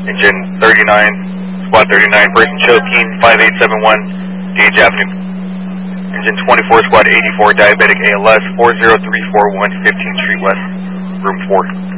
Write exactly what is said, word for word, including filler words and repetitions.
Engine thirty-nine, squad thirty-nine, person choking, five eight seven one, Gage Avenue. Engine twenty-four, squad eighty-four, diabetic A L S, four zero three four one, fifteenth Street West, room four.